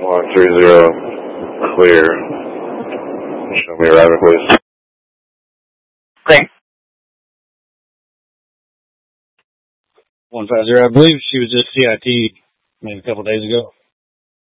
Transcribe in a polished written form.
130 clear. Show me arrival, please. Clear. 150, I believe she was just CIT maybe a couple days ago.